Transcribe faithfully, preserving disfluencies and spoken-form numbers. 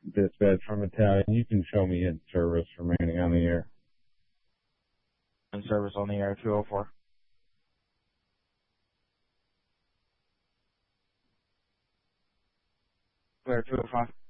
Dispatch from Italian. You can show me in service remaining on the air. In service on the air, two oh four. Clear two oh five.